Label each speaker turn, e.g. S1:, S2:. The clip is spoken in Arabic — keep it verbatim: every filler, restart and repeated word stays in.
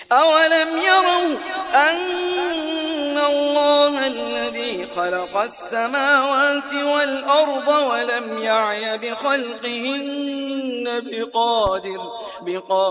S1: أولم يروا أن الله الذي خلق السماوات والأرض ولم يعي بخلقهن بقادر